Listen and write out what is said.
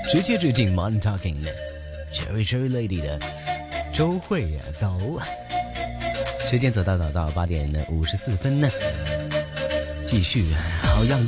直接致敬 Modern Talking 的 Cherry Lady 的周慧啊，走。时间走到8点54分呢，继续好样。